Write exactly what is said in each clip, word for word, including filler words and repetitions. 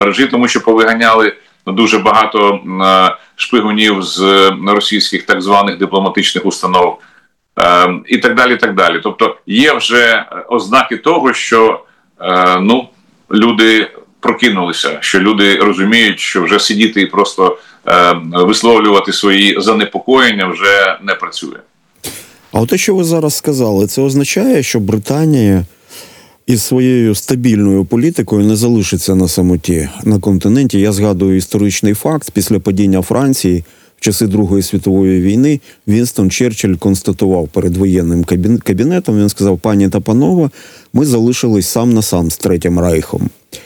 мережі, тому що повиганяли дуже багато шпигунів з російських так званих дипломатичних установ і так далі, і так далі. Тобто є вже ознаки того, що ну, люди прокинулися, що люди розуміють, що вже сидіти і просто висловлювати свої занепокоєння вже не працює. А от те, що ви зараз сказали, це означає, що Британія із своєю стабільною політикою не залишиться на самоті на континенті. Я згадую історичний факт. Після падіння Франції в часи Другої світової війни Вінстон Черчилль констатував перед воєнним кабінетом, він сказав: пані та панове, ми залишились сам на сам з Третім Рейхом.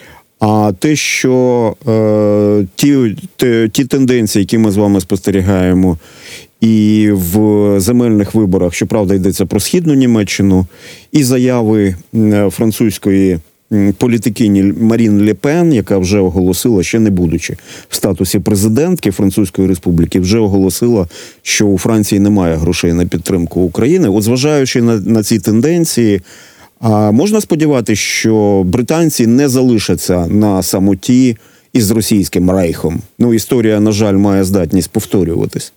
А те, що е, ті, ті, ті тенденції, які ми з вами спостерігаємо і в земельних виборах, щоправда, йдеться про Східну Німеччину, і заяви французької політикині Марін Ле Пен, яка вже оголосила, ще не будучи в статусі президентки Французької Республіки, вже оголосила, що у Франції немає грошей на підтримку України. От зважаючи на, на ці тенденції, а можна сподіватися, що британці не залишаться на самоті із російським рейхом? Ну, історія, на жаль, має здатність повторюватись.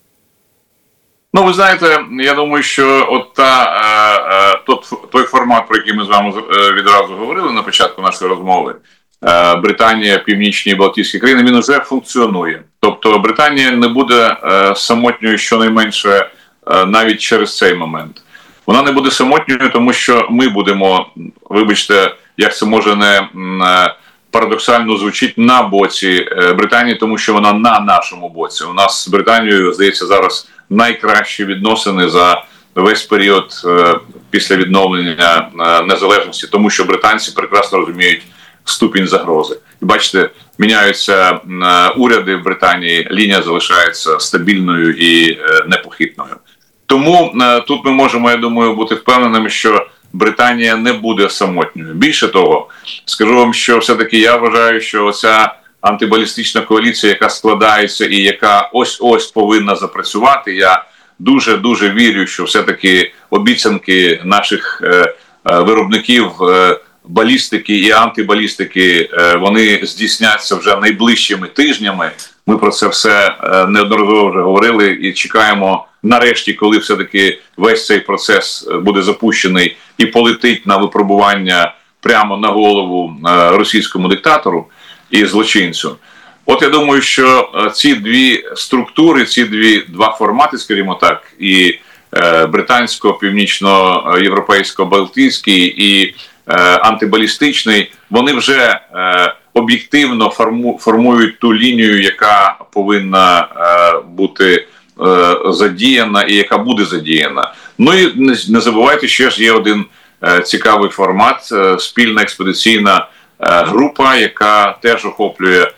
Ну, ви знаєте, я думаю, що от та, е, е, тот, той формат, про який ми з вами відразу говорили на початку нашої розмови, е, Британія, Північні і Балтійські країни, він вже функціонує. Тобто Британія не буде е, самотньою щонайменше е, навіть через цей момент. Вона не буде самотньою, тому що ми будемо, вибачте, як це може не парадоксально звучить, на боці Британії, тому що вона на нашому боці. У нас з Британією, здається, зараз найкращі відносини за весь період після відновлення незалежності, тому що британці прекрасно розуміють ступінь загрози. І бачите, міняються уряди в Британії, лінія залишається стабільною і непохитною. Тому е, тут ми можемо, я думаю, бути впевненими, що Британія не буде самотньою. Більше того, скажу вам, що все-таки я вважаю, що оця антибалістична коаліція, яка складається і яка ось-ось повинна запрацювати, я дуже-дуже вірю, що все-таки обіцянки наших е, е, виробників е, балістики і антибалістики, е, вони здійсняться вже найближчими тижнями. Ми про це все е, неодноразово вже говорили і чекаємо нарешті, коли все-таки весь цей процес буде запущений і полетить на випробування прямо на голову е, російському диктатору і злочинцю. От я думаю, що ці дві структури, ці дві, два формати, скажімо так, і е, британсько, північно-європейсько, балтійський і е, антибалістичний, вони вже е, об'єктивно форму, формують ту лінію, яка повинна е, бути е, задіяна і яка буде задіяна. Ну і не, не забувайте, ще ж є один е, цікавий формат, е, спільна експедиційна е, група, яка теж охоплює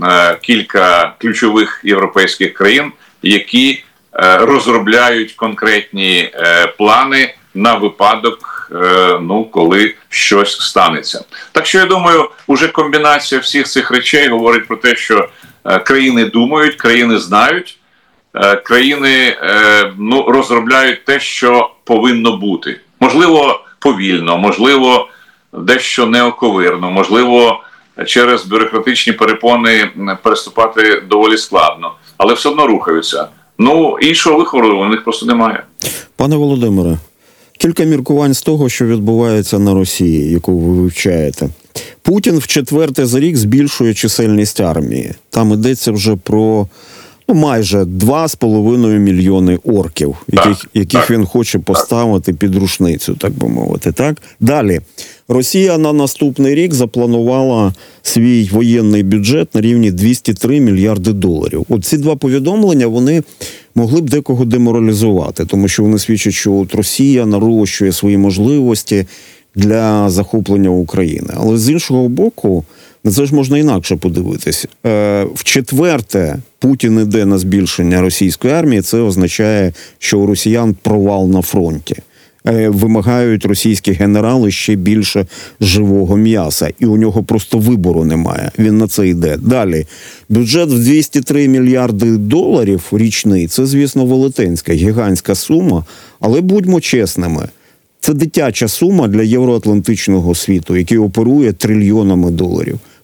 кілька ключових європейських країн, які розробляють конкретні плани на випадок, ну, коли щось станеться. Так що, я думаю, уже комбінація всіх цих речей говорить про те, що країни думають, країни знають, країни, ну, розробляють те, що повинно бути. Можливо, повільно, можливо, дещо неоковирно, можливо, через бюрократичні перепони переступати доволі складно, але все одно рухаються. Ну, іншого виходу у них просто немає. Пане Володимире, кілька міркувань з того, що відбувається на Росії, яку ви вивчаєте. Путін в четверте за рік збільшує чисельність армії. Там йдеться вже про, ну, майже два з половиною мільйони орків, яких, так, яких так, він хоче поставити так. під рушницю, так би мовити. Так? Далі. Росія на наступний рік запланувала свій воєнний бюджет на рівні двісті три мільярди доларів. От ці два повідомлення, вони могли б декого деморалізувати, тому що вони свідчать, що от Росія нарощує свої можливості для захоплення України. Але з іншого боку, на це ж можна інакше подивитись. Е, в-четверте, Путін іде на збільшення російської армії, це означає, що у росіян провал на фронті. Вимагають російські генерали ще більше живого м'яса. І у нього просто вибору немає. Він на це йде. Далі. Бюджет в двісті три мільярди доларів річний – це, звісно, велетенська, гігантська сума. Але будьмо чесними. Це дитяча сума для євроатлантичного світу, який оперує трильйонами доларів.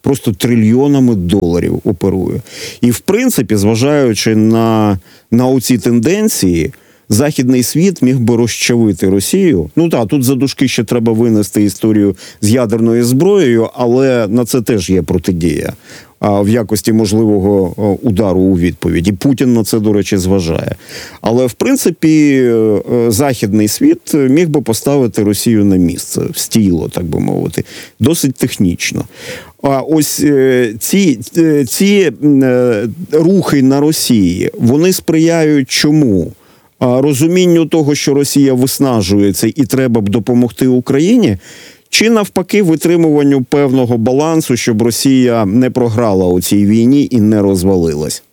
просто трильйонами доларів оперує. І, в принципі, зважаючи на, на оці тенденції, західний світ міг би розчавити Росію. Ну так, тут за дужки ще треба винести історію з ядерною зброєю, але на це теж є протидія в якості можливого удару у відповідь. І Путін на це, до речі, зважає. Але, в принципі, західний світ міг би поставити Росію на місце, в стіло, так би мовити, досить технічно. А ось ці, ці рухи на Росії, вони сприяють чому? Розумінню того, що Росія виснажується і треба б допомогти Україні, чи навпаки витримуванню певного балансу, щоб Росія не програла у цій війні і не розвалилась?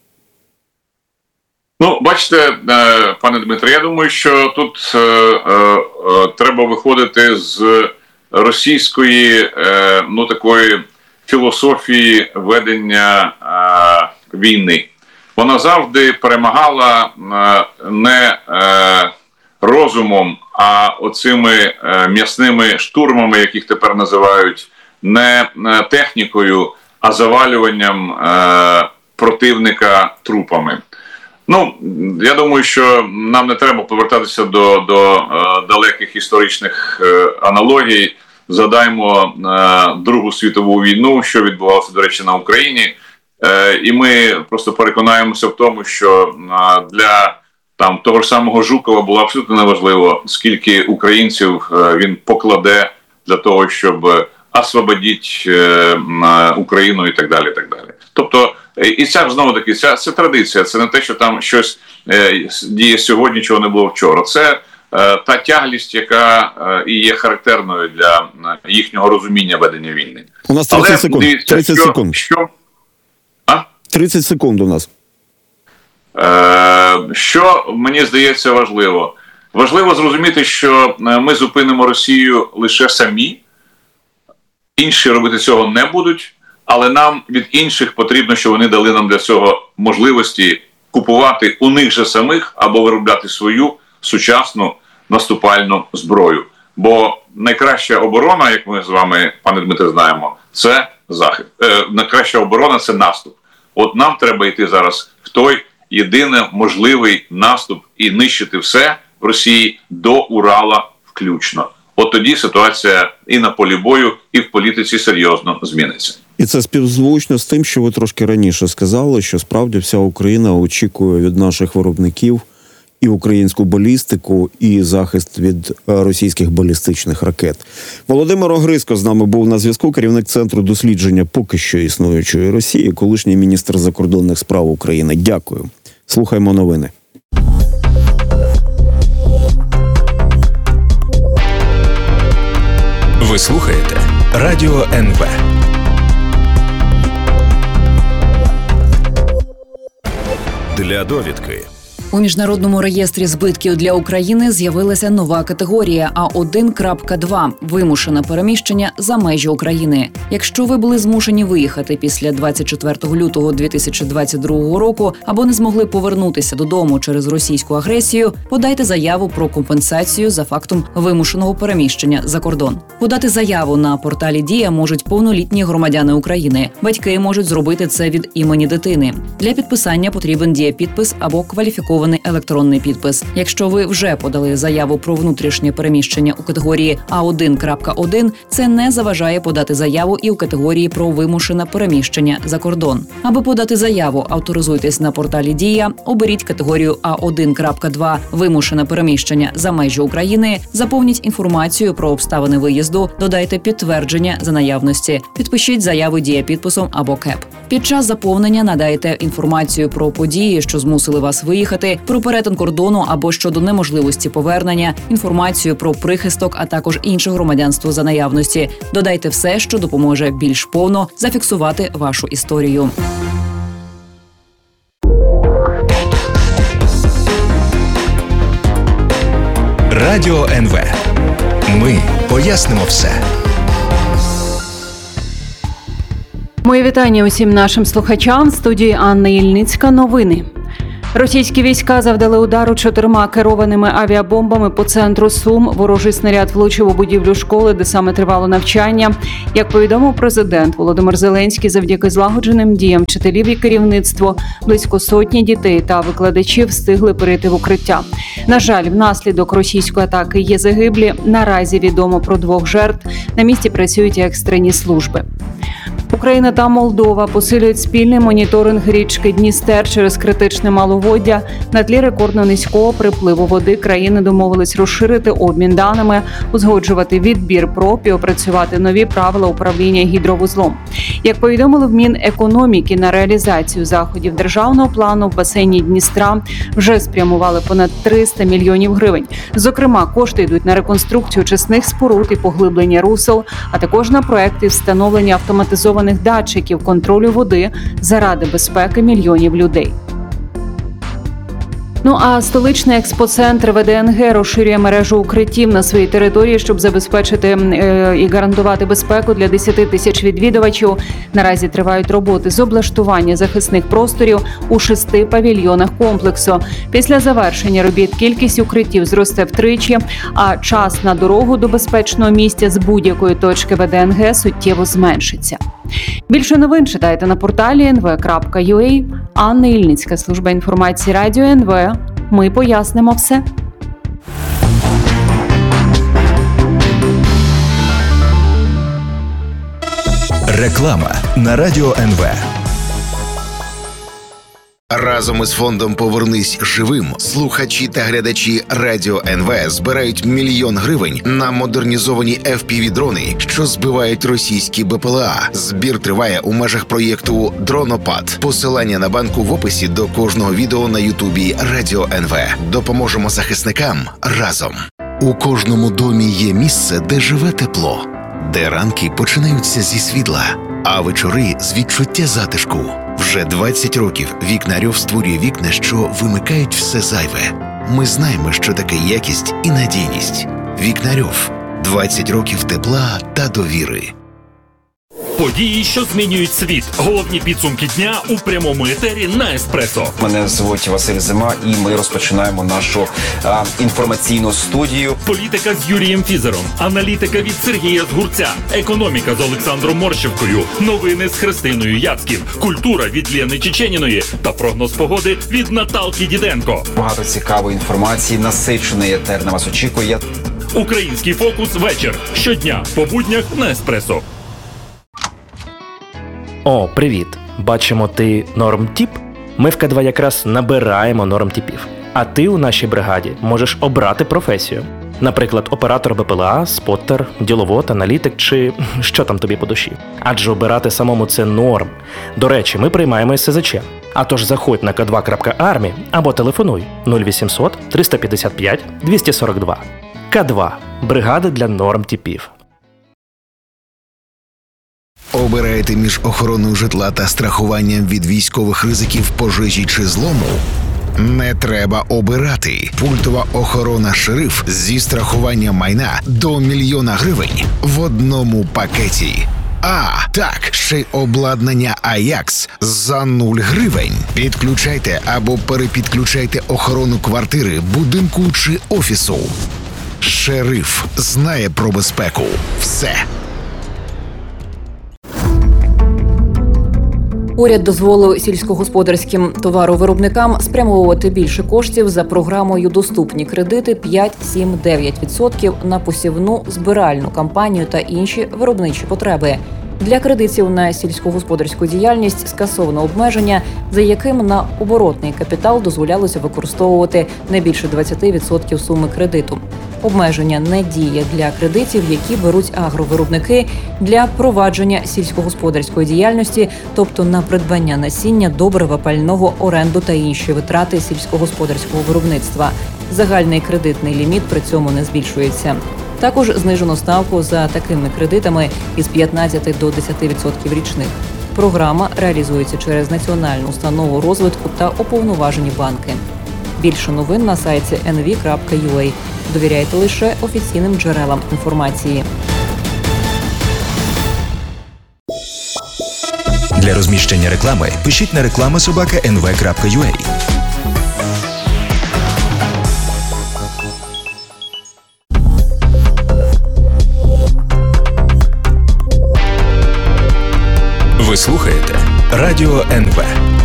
Ну, бачите, пане Дмитре, я думаю, що тут е, е, треба виходити з російської, е, ну, такої філософії ведення е, війни. Вона завжди перемагала е, не е, розумом, а оцими е, м'ясними штурмами, яких тепер називають, не е, технікою, а завалюванням е, противника трупами. Ну, я думаю, що нам не треба повертатися до, до е, далеких історичних е, аналогій. Згадаймо е, Другу світову війну, що відбувалося, до речі, на Україні. Е, і ми просто переконаємося в тому, що е, для там, того ж самого Жукова було абсолютно неважливо, скільки українців е, він покладе для того, щоб освободити е, Україну і так далі. І так далі. Тобто, і ця, знову-таки, ця, це традиція, це не те, що там щось е, діє сьогодні, чого не було вчора. Це е, та тяглість, яка е, і є характерною для їхнього розуміння ведення війни. У нас тридцять Але, секунд. Дивіться, тридцять що, секунд. Що? А? тридцять секунд у нас. Е, що, мені здається, важливо? Важливо зрозуміти, що ми зупинимо Росію лише самі, інші робити цього не будуть, але нам від інших потрібно, щоб вони дали нам для цього можливості купувати у них же самих або виробляти свою сучасну наступальну зброю. Бо найкраща оборона, як ми з вами, пане Дмитре, знаємо, це захист. Е, найкраща оборона – це наступ. От нам треба йти зараз в той єдиний можливий наступ і нищити все в Росії до Урала включно. От тоді ситуація і на полі бою, і в політиці серйозно зміниться. І це співзвучно з тим, що ви трошки раніше сказали, що справді вся Україна очікує від наших виробників і українську балістику, і захист від російських балістичних ракет. Володимир Огризко з нами був на зв'язку, керівник Центру дослідження поки що існуючої Росії, колишній міністр закордонних справ України. Дякую. Слухаємо новини. Ви слухаєте Радіо ен ве. Для довідки. У Міжнародному реєстрі збитків для України з'явилася нова категорія А один крапка два – вимушене переміщення за межі України. Якщо ви були змушені виїхати після двадцять четвертого лютого дві тисячі двадцять другого року або не змогли повернутися додому через російську агресію, подайте заяву про компенсацію за фактом вимушеного переміщення за кордон. Подати заяву на порталі «Дія» можуть повнолітні громадяни України. Батьки можуть зробити це від імені дитини. Для підписання потрібен дієпідпис або кваліфікований електронний підпис. Якщо ви вже подали заяву про внутрішнє переміщення у категорії А один крапка один, це не заважає подати заяву і у категорії про вимушене переміщення за кордон. Аби подати заяву, авторизуйтесь на порталі «Дія», оберіть категорію А один крапка два «Вимушене переміщення за межі України», заповніть інформацію про обставини виїзду, додайте підтвердження за наявності, підпишіть заяву дієпідписом або КЕП. Під час заповнення надайте інформацію про події, що змусили вас виїхати, про перетин кордону або щодо неможливості повернення, інформацію про прихисток, а також інше громадянство за наявності. Додайте все, що допоможе більш повно зафіксувати вашу історію. Радіо ен ве. Ми пояснимо все. Моє вітання усім нашим слухачам. В студії Анна Ільницька. Новини. Російські війська завдали удару чотирма керованими авіабомбами по центру Сум. Ворожий снаряд влучив у будівлю школи, де саме тривало навчання. Як повідомив президент Володимир Зеленський, завдяки злагодженим діям вчителів і керівництво, близько сотні дітей та викладачів встигли перейти в укриття. На жаль, внаслідок російської атаки є загиблі. Наразі відомо про двох жертв. На місці працюють екстрені служби. Україна та Молдова посилюють спільний моніторинг річки Дністер через критичне маловоддя. На тлі рекордно низького припливу води країни домовились розширити обмін даними, узгоджувати відбір проб і опрацювати нові правила управління гідровузлом. Як повідомили в Мінекономіки, на реалізацію заходів державного плану в басейні Дністра вже спрямували понад триста мільйонів гривень. Зокрема, кошти йдуть на реконструкцію очисних споруд і поглиблення русел, а також на проекти встановлення автоматизованих датчиків контролю води заради безпеки мільйонів людей. Ну а столичний експоцентр ВДНГ розширює мережу укриттів на своїй території, щоб забезпечити е, і гарантувати безпеку для десяти тисяч відвідувачів. Наразі тривають роботи з облаштування захисних просторів у шести павільйонах комплексу. Після завершення робіт кількість укриттів зросте втричі, а час на дорогу до безпечного місця з будь-якої точки ВДНГ суттєво зменшиться. Більше новин читайте на порталі ен ве крапка ю а. Анна Ільницька, служба інформації Радіо ен ве. Ми пояснимо все. Реклама на Радіо ен ве. Разом із фондом «Повернись живим» слухачі та глядачі Радіо ен ве збирають мільйон гривень на модернізовані еф пі ві-дрони, що збивають російські бе пе ел а. Збір триває у межах проєкту «Дронопад». Посилання на банку в описі до кожного відео на Ютубі Радіо ен ве. Допоможемо захисникам разом. У кожному домі є місце, де живе тепло, де ранки починаються зі світла, а вечори з відчуття затишку. Вже двадцять років Вікнарьов створює вікна, що вимикають все зайве. Ми знаємо, що таке якість і надійність. Вікнарьов. двадцять років тепла та довіри. Події, що змінюють світ. Головні підсумки дня у прямому етері на Еспресо. Мене звуть Василь Зима, і ми розпочинаємо нашу а, інформаційну студію. Політика з Юрієм Фізером, аналітика від Сергія Згурця, економіка з Олександром Морщевкою, новини з Христиною Яцьків, культура від Лєни Чеченіної та прогноз погоди від Наталки Діденко. Багато цікавої інформації, насичений етер на вас очікує. Український фокус вечір. Щодня по буднях на Еспресо. О, привіт! Бачимо, ти нормтіп? Ми в Ка два якраз набираємо нормтіпів. А ти у нашій бригаді можеш обрати професію. Наприклад, оператор бе пе ел а, споттер, діловод, аналітик чи що там тобі по душі. Адже обирати самому це норм. До речі, ми приймаємо ес зе че. А тож заходь на ка два крапка армі або телефонуй нуль вісімсот триста п'ятдесят п'ять двісті сорок два. Ка два. Бригада для нормтіпів. Обираєте між охороною житла та страхуванням від військових ризиків, пожежі чи злому? Не треба обирати. Пультова охорона «Шериф» зі страхуванням майна до мільйона гривень в одному пакеті. А, так, ще й обладнання Аякс за нуль гривень. Підключайте або перепідключайте охорону квартири, будинку чи офісу. «Шериф» знає про безпеку. Все. Уряд дозволив сільськогосподарським товаровиробникам спрямовувати більше коштів за програмою «Доступні кредити» п'ять, сім, дев'ять відсотків на посівну, збиральну кампанію та інші виробничі потреби. Для кредитів на сільськогосподарську діяльність скасовано обмеження, за яким на оборотний капітал дозволялося використовувати не більше двадцять відсотків суми кредиту. Обмеження не діє для кредитів, які беруть агровиробники для провадження сільськогосподарської діяльності, тобто на придбання насіння, добрива, пального, оренду та інші витрати сільськогосподарського виробництва. Загальний кредитний ліміт при цьому не збільшується. Також знижено ставку за такими кредитами із п'ятнадцяти до десяти відсотків річних. Програма реалізується через Національну установу розвитку та уповноважені банки. Більше новин на сайті ен ве крапка ю а. Довіряйте лише офіційним джерелам інформації. Для розміщення реклами пишіть на реклама собака ен ве крапка ю а. Ви слухаєте Радіо ен ве.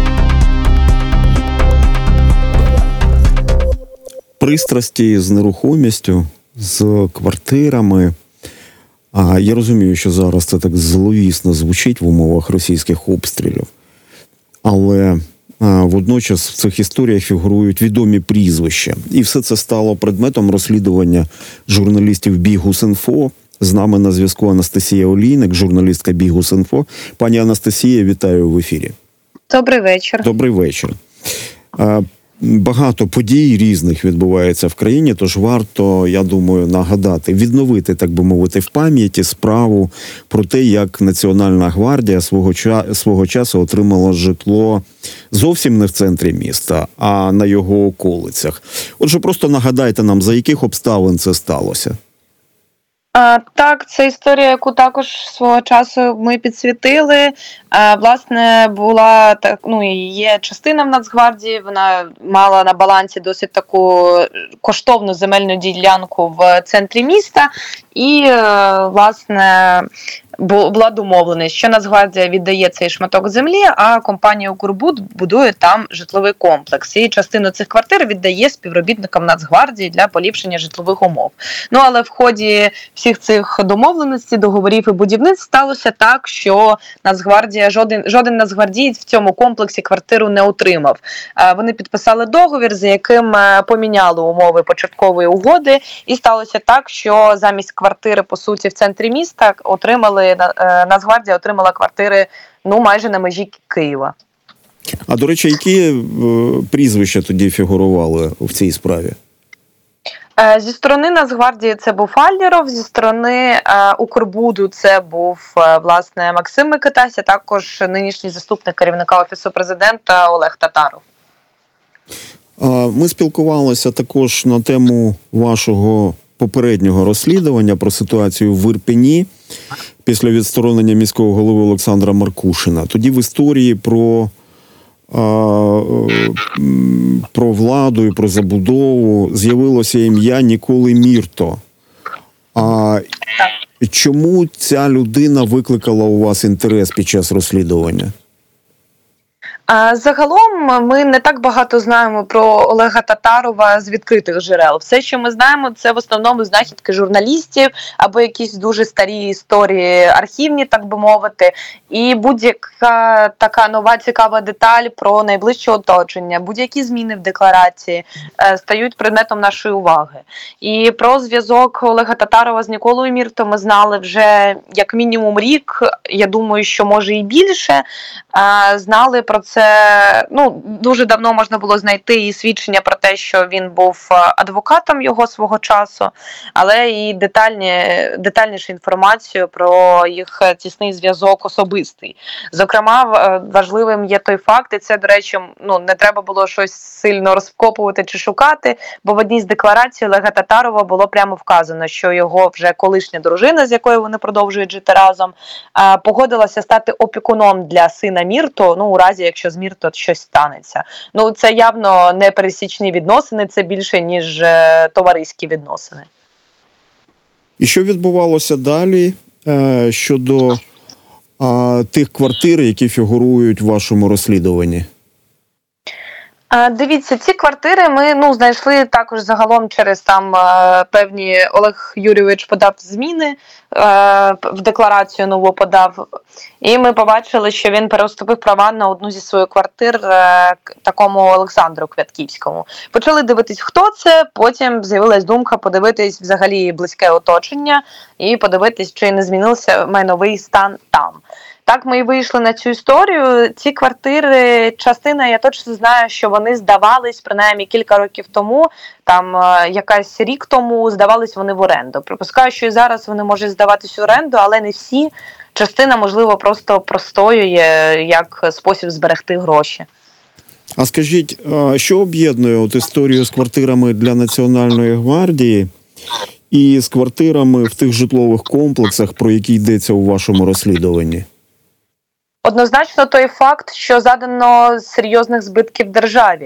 Пристрасті з нерухомістю, з квартирами. А я розумію, що зараз це так зловісно звучить в умовах російських обстрілів. Але а, водночас в цих історіях фігурують відомі прізвища. І все це стало предметом розслідування журналістів Бігус.Інфо. З нами на зв'язку Анастасія Олійник, журналістка Бігус.Інфо. Пані Анастасія, вітаю в ефірі. Добрий вечір. Добрий вечір. А, Багато подій різних відбувається в країні, тож варто, я думаю, нагадати, відновити, так би мовити, в пам'яті справу про те, як Національна гвардія свого, ча- свого часу отримала житло зовсім не в центрі міста, а на його околицях. Отже, просто нагадайте нам, за яких обставин це сталося. А, так, це історія, яку також свого часу ми підсвітили. А, власне, була так, ну і є частина в Нацгвардії. Вона мала на балансі досить таку коштовну земельну ділянку в центрі міста. І, власне, була домовленість, що Нацгвардія віддає цей шматок землі, а компанія «Укрбуд» будує там житловий комплекс. І частину цих квартир віддає співробітникам Нацгвардії для поліпшення житлових умов. Ну, але в ході всіх цих домовленостей, договорів і будівництв сталося так, що Нацгвардія, жоден, жоден нацгвардієць в цьому комплексі квартиру не отримав. Вони підписали договір, за яким поміняли умови початкової угоди, і сталося так, що замість квартири, по суті, в центрі міста отримали Нацгвардія отримала квартири, ну, майже на межі Києва. А, до речі, які е, прізвища тоді фігурували в цій справі? Е, зі сторони Нацгвардії це був Аллєров, зі сторони е, Укрбуду це був, е, власне, Максим Микитась, а також нинішній заступник керівника Офісу Президента Олег Татаров. Ми спілкувалися також на тему вашого попереднього розслідування про ситуацію в Ірпені після відсторонення міського голови Олександра Маркушина. Тоді в історії про, а, про владу і про забудову з'явилося ім'я Ніколи Мірто. А чому ця людина викликала у вас інтерес під час розслідування? Загалом ми не так багато знаємо про Олега Татарова з відкритих джерел. Все, що ми знаємо, це в основному знахідки журналістів або якісь дуже старі історії архівні, так би мовити. І будь-яка така нова цікава деталь про найближче оточення, будь-які зміни в декларації стають предметом нашої уваги. І про зв'язок Олега Татарова з Ніколою Мірто ми знали вже як мінімум рік, я думаю, що може і більше. Знали про це. Це, ну, дуже давно можна було знайти і свідчення про те, що він був адвокатом його свого часу, але і детальні, детальнішу інформацію про їх тісний зв'язок особистий. Зокрема, важливим є той факт, і це, до речі, ну, не треба було щось сильно розкопувати чи шукати, бо в одній з декларацій Олега Татарова було прямо вказано, що його вже колишня дружина, з якою вони продовжують жити разом, погодилася стати опікуном для сина Мірто, ну, у разі, якщо з Мірто щось станеться. Ну, це явно не пересічні відносини, це більше, ніж е, товариські відносини. І що відбувалося далі е, щодо е, тих квартир, які фігурують в вашому розслідуванні? Дивіться, ці квартири ми, ну, знайшли також загалом через там е, певні, Олег Юрійович подав зміни, е, в декларацію нову подав, і ми побачили, що він переступив права на одну зі своїх квартир е, такому Олександру Квятківському. Почали дивитись, хто це, потім з'явилась думка подивитись взагалі близьке оточення і подивитись, чи не змінився майновий стан там. Так ми і вийшли на цю історію. Ці квартири, частина, я точно знаю, що вони здавались, принаймні кілька років тому, там якась рік тому, здавались вони в оренду. Припускаю, що і зараз вони можуть здаватись в оренду, але не всі. Частина, можливо, просто простоює як спосіб зберегти гроші. А скажіть, що об'єднує от історію з квартирами для Національної гвардії і з квартирами в тих житлових комплексах, про які йдеться у вашому розслідуванні? Однозначно той факт, що задано серйозних збитків державі,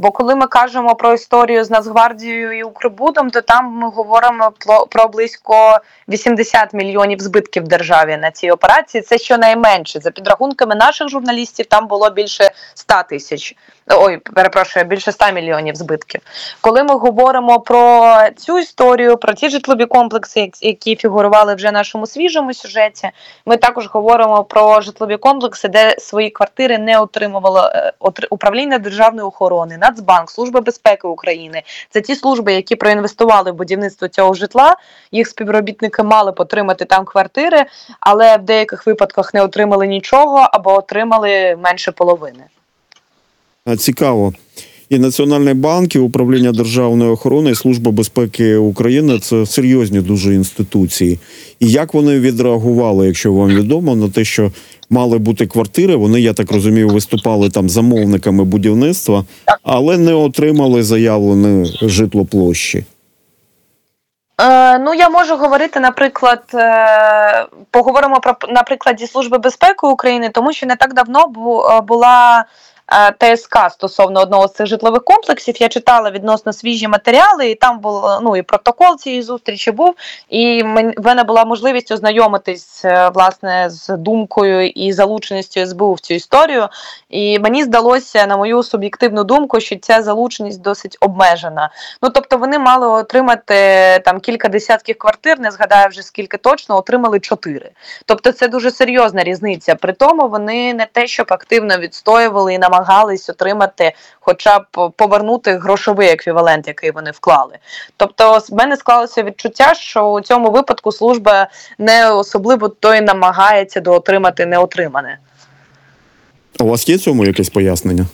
Бо коли ми кажемо про історію з Нацгвардією і Укрбудом, то там ми говоримо про близько вісімдесят мільйонів збитків державі на цій операції. Це щонайменше. За підрахунками наших журналістів, там було більше ста тисяч. Ой, перепрошую, більше ста мільйонів збитків. Коли ми говоримо про цю історію, про ті житлові комплекси, які фігурували вже в нашому свіжому сюжеті, ми також говоримо про житлові комплекси, де свої квартири не отримувало управління державної охорони, Нацбанк, Служба безпеки України. Це ті служби, які проінвестували в будівництво цього житла, їх співробітники мали б отримати там квартири, але в деяких випадках не отримали нічого або отримали менше половини. Цікаво. І Національний банк, і Управління державної охорони, і Служба безпеки України – це серйозні дуже інституції. І як вони відреагували, якщо вам відомо, на те, що мали бути квартири, вони, я так розумію, виступали там замовниками будівництва, але не отримали заявлені житлоплощі? Е, ну, я можу говорити, наприклад, е, поговоримо про, на прикладі Служби безпеки України, тому що не так давно бу, була ТСК стосовно одного з цих житлових комплексів. Я читала відносно свіжі матеріали, і там був, ну, і протокол цієї зустрічі був, і в мене була можливість ознайомитись, власне, з думкою і залученістю ес бе у в цю історію. І мені здалося, на мою суб'єктивну думку, що ця залученість досить обмежена. Ну, тобто вони мали отримати там кілька десятків квартир, не згадаю вже скільки точно, отримали чотири. Тобто це дуже серйозна різниця. При тому вони не те, щоб активно відстоювали і намагались отримати, хоча б повернути грошовий еквівалент, який вони вклали. Тобто в мене склалося відчуття, що у цьому випадку служба не особливо то й намагається доотримати неотримане. У вас є цьому якесь пояснення?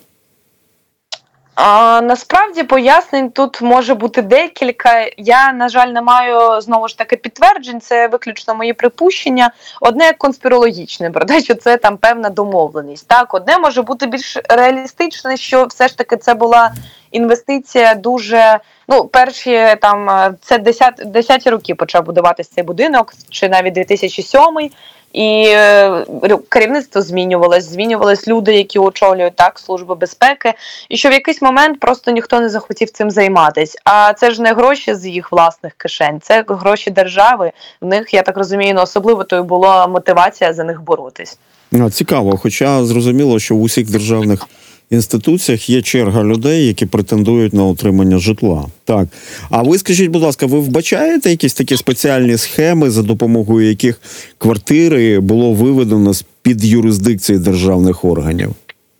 А, насправді пояснень тут може бути декілька. Я, на жаль, не маю, знову ж таки, підтверджень, це виключно мої припущення. Одне конспірологічне, про те, що це там певна домовленість. Так, одне може бути більш реалістичне, що все ж таки це була інвестиція дуже, ну, перші там, це десяті роки почав будуватися цей будинок, чи навіть дві тисячі сьомий. І е, керівництво змінювалось, змінювались люди, які очолюють так Службу безпеки, і що в якийсь момент просто ніхто не захотів цим займатися. А це ж не гроші з їх власних кишень, це гроші держави. В них, я так розумію, ну, особливо то й була мотивація за них боротись. Цікаво, хоча зрозуміло, що в усіх державних інституціях є черга людей, які претендують на отримання житла. Так. А ви скажіть, будь ласка, ви вбачаєте якісь такі спеціальні схеми, за допомогою яких квартири було виведено з-під юрисдикції державних органів?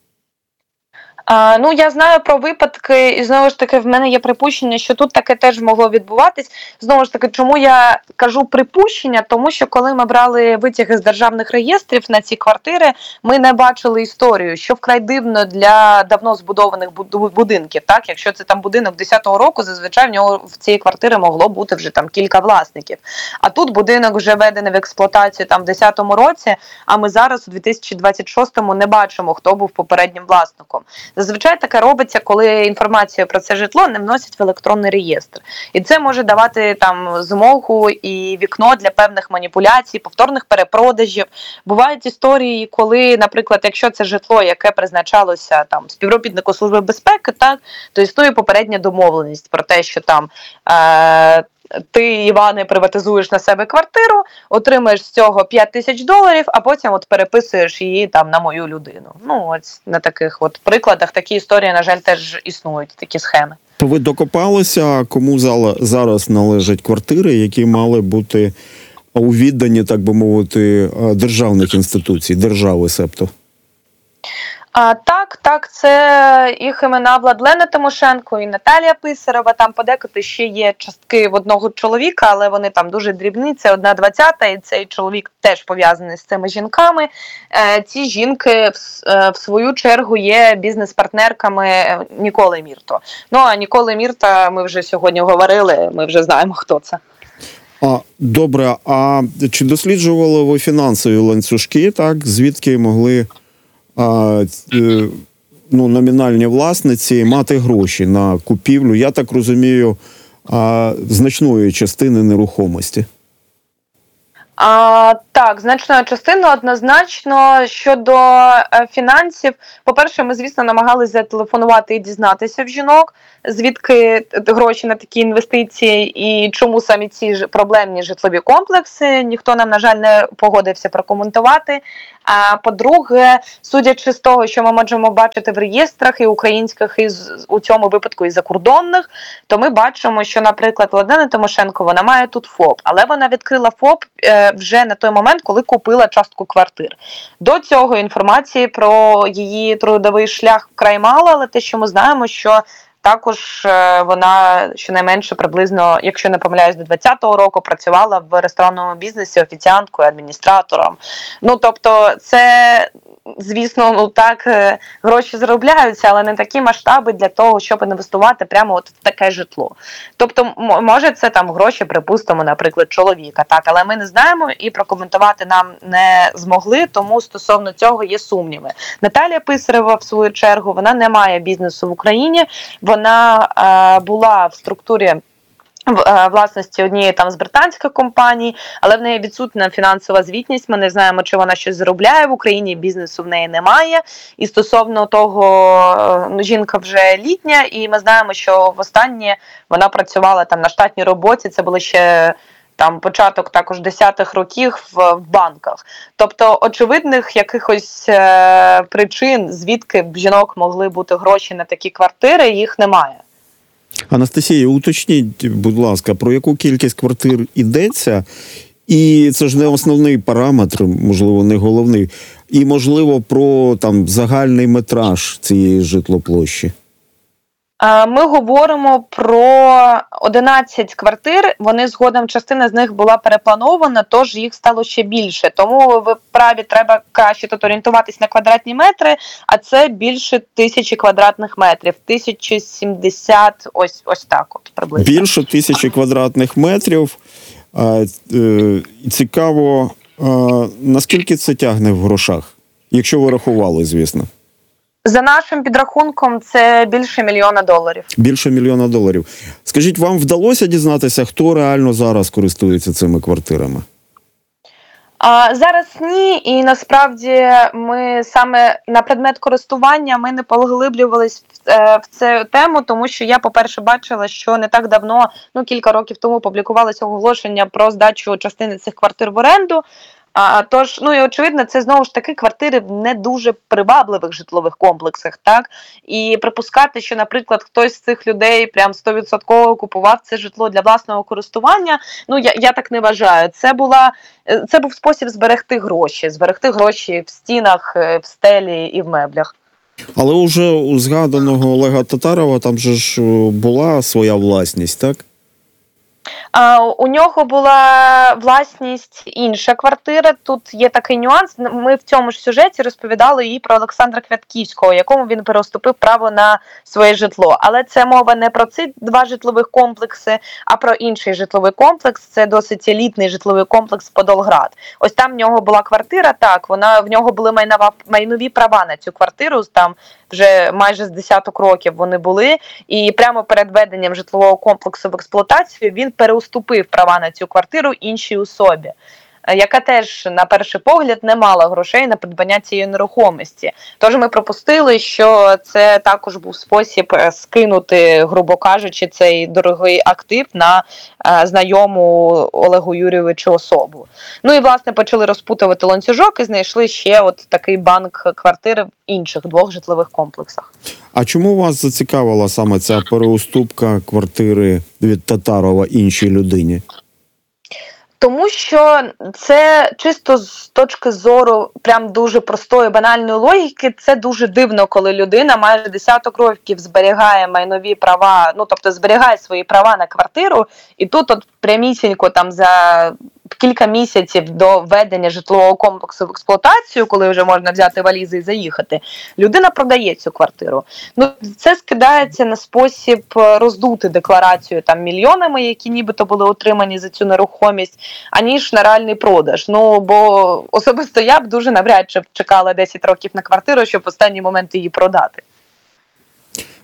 А, ну, я знаю про випадки, і знову ж таки в мене є припущення, що тут таке теж могло відбуватись. Знову ж таки, чому я кажу припущення? Тому що коли ми брали витяги з державних реєстрів на ці квартири, ми не бачили історію, що вкрай дивно для давно збудованих будинків. Так, якщо це там будинок десятого року, зазвичай в нього в цієї квартири могло бути вже там кілька власників. А тут будинок вже введений в експлуатацію там в десятому році, а ми зараз у дві тисячі двадцять шостому не бачимо, хто був попереднім власником. Зазвичай таке робиться, коли інформацію про це житло не вносять в електронний реєстр. І це може давати там змогу і вікно для певних маніпуляцій, повторних перепродажів. Бувають історії, коли, наприклад, якщо це житло, яке призначалося там співробітнику Служби безпеки, так, то існує попередня домовленість про те, що там е- ти, Іване, приватизуєш на себе квартиру, отримаєш з цього п'ять тисяч доларів, а потім от переписуєш її там на мою людину. Ну, ось на таких от прикладах такі історії, на жаль, теж існують, такі схеми. То ви докопалися, кому зараз належать квартири, які мали бути у відданні, так би мовити, державних інституцій, держави себто? А, так, так, це їх імена Владлена Тимошенко і Наталія Писарєва. Там подекуди ще є частки в одного чоловіка, але вони там дуже дрібні. Це одна двадцята, і цей чоловік теж пов'язаний з цими жінками. Е, ці жінки в, е, в свою чергу є бізнес-партнерками Ніколи Мірто. Ну, а Ніколи Мірта ми вже сьогодні говорили, ми вже знаємо, хто це. А, добре, а чи досліджували ви фінансові ланцюжки, так, звідки могли А, ну, номінальні власниці мати гроші на купівлю, я так розумію, а, значної частини нерухомості? А, так, значною частиною однозначно щодо е, фінансів. По-перше, ми, звісно, намагалися зателефонувати і дізнатися в жінок, звідки гроші на такі інвестиції і чому самі ці ж проблемні житлові комплекси. Ніхто нам, на жаль, не погодився прокоментувати. А по-друге, судячи з того, що ми можемо бачити в реєстрах і українських, і у цьому випадку і закордонних, то ми бачимо, що, наприклад, Владлена Тимошенко, вона має тут ФОП, але вона відкрила ФОП е, вже на той момент, коли купила частку квартир. До цього інформації про її трудовий шлях вкрай мало, але те, що ми знаємо, що також вона щонайменше приблизно, якщо не помиляюсь, до двадцятого року працювала в ресторанному бізнесі офіціанткою, адміністратором. Ну, тобто, це, звісно, ну так, гроші заробляються, але не такі масштаби для того, щоб інвестувати прямо от в таке житло. Тобто, може це там гроші, припустимо, наприклад, чоловіка, так, але ми не знаємо і прокоментувати нам не змогли, тому стосовно цього є сумніви. Наталія Писарева, в свою чергу, вона не має бізнесу в Україні, вона е, була в структурі власності однієї там з британських компаній, але в неї відсутня фінансова звітність, ми не знаємо, чи вона щось заробляє в Україні, бізнесу в неї немає. І стосовно того, ну, жінка вже літня, і ми знаємо, що востаннє вона працювала там на штатній роботі, це було ще там початок також десятих років в, в банках. Тобто очевидних якихось е, причин, звідки б жінок могли бути гроші на такі квартири, їх немає. Анастасія, уточніть, будь ласка, про яку кількість квартир йдеться? І це ж не основний параметр, можливо, не головний. І, можливо, про там загальний метраж цієї житлоплощі. Ми говоримо про одинадцять квартир, вони згодом, частина з них була перепланована, тож їх стало ще більше. Тому ви праві, треба краще тут орієнтуватись на квадратні метри, а це більше тисячі квадратних метрів, тисяча сімдесят, ось, ось так от приблизно. Більше тисячі квадратних метрів. Цікаво, наскільки це тягне в грошах? Якщо ви рахували, звісно. За нашим підрахунком, це більше мільйона доларів. Більше мільйона доларів. Скажіть, вам вдалося дізнатися, хто реально зараз користується цими квартирами? А, зараз ні, і насправді ми саме на предмет користування ми не поглиблювались в, е, в цю тему, тому що я, по-перше, бачила, що не так давно, ну кілька років тому публікувалося оголошення про здачу частини цих квартир в оренду. А, тож, ну і очевидно, це знову ж таки квартири в не дуже привабливих житлових комплексах, так? І припускати, що, наприклад, хтось з цих людей прям сто відсотків купував це житло для власного користування, ну я, я так не вважаю. Це була, це був спосіб зберегти гроші, зберегти гроші в стінах, в стелі і в меблях. Але уже у згаданого Олега Татарова там же ж була своя власність, так? А, у нього була власність інша квартира. Тут є такий нюанс. Ми в цьому ж сюжеті розповідали і про Олександра Квятківського, якому він переуступив право на своє житло. Але це мова не про ці два житлових комплекси, а про інший житловий комплекс. Це досить елітний житловий комплекс Подолград. Ось там в нього була квартира, так, вона, в нього були майнова, майнові права на цю квартиру, там вже майже з десяток років вони були, і прямо перед введенням житлового комплексу в експлуатацію він переуступив права на цю квартиру іншій особі, яка теж, на перший погляд, не мала грошей на придбання цієї нерухомості. Тож ми пропустили, що це також був спосіб скинути, грубо кажучи, цей дорогий актив на е, знайому Олегу Юрійовичу особу. Ну і, власне, почали розпутувати ланцюжок і знайшли ще от такий банк квартири в інших двох житлових комплексах. А чому вас зацікавила саме ця переуступка квартири від Татарова іншій людині? Тому що це чисто з точки зору прям дуже простої, банальної логіки, це дуже дивно, коли людина майже десяток років зберігає майнові права, ну тобто зберігає свої права на квартиру, і тут от прямісінько там за кілька місяців до введення житлового комплексу в експлуатацію, коли вже можна взяти валізи і заїхати, людина продає цю квартиру. Ну, це скидається на спосіб роздути декларацію там мільйонами, які нібито були отримані за цю нерухомість, аніж на реальний продаж. Ну, бо особисто я б дуже навряд чи чекала десять років на квартиру, щоб в останній момент її продати.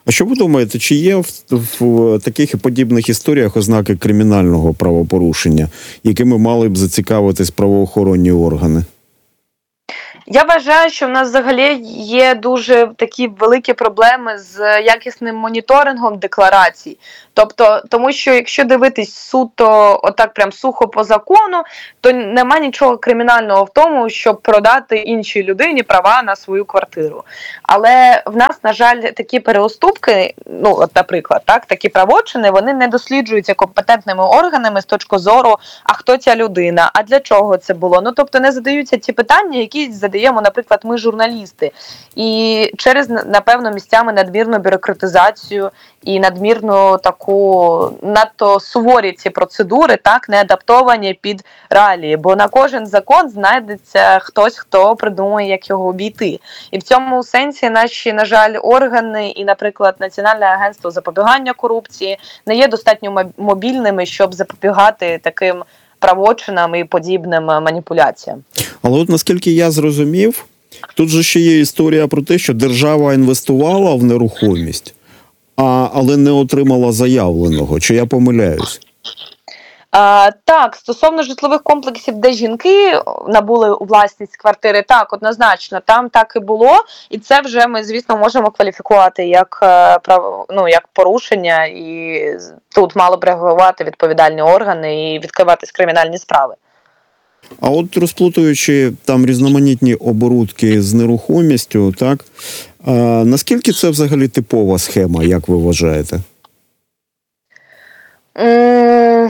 А що ви думаєте, чи є в, в таких і подібних історіях ознаки кримінального правопорушення, якими мали б зацікавитись правоохоронні органи? Я вважаю, що в нас взагалі є дуже такі великі проблеми з якісним моніторингом декларацій. Тобто, тому що якщо дивитись суто, отак прям сухо по закону, то нема нічого кримінального в тому, щоб продати іншій людині права на свою квартиру. Але в нас, на жаль, такі переуступки, ну, от, наприклад, так, такі правочини, вони не досліджуються компетентними органами з точки зору, а хто ця людина, а для чого це було. Ну, тобто не задаються ті питання, які задаємо, наприклад, ми, журналісти. І через, напевно, місцями надмірну бюрократизацію і надмірну таку надто суворі ці процедури, так, не адаптовані під реалії. Бо на кожен закон знайдеться хтось, хто придумає, як його обійти. І в цьому сенсі наші, на жаль, органи і, наприклад, Національне агентство запобігання корупції не є достатньо мобільними, щоб запобігати таким правочинам і подібним маніпуляціям. Але от наскільки я зрозумів, тут же ще є історія про те, що держава інвестувала в нерухомість, а, але не отримала заявленого. Чи я помиляюсь? А, так, стосовно житлових комплексів, де жінки набули у власність квартири, так, однозначно, там так і було, і це вже ми, звісно, можемо кваліфікувати як, ну, як порушення, і тут мало б реагувати відповідальні органи і відкриватись кримінальні справи. А от розплутуючи там різноманітні оборудки з нерухомістю, так, а, наскільки це взагалі типова схема, як ви вважаєте? Mm.